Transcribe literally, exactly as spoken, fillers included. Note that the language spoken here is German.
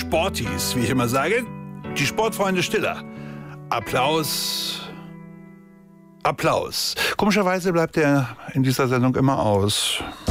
Sporties, wie ich immer sage. Die Sportfreunde Stiller. Applaus. Applaus. Komischerweise bleibt er in dieser Sendung immer aus.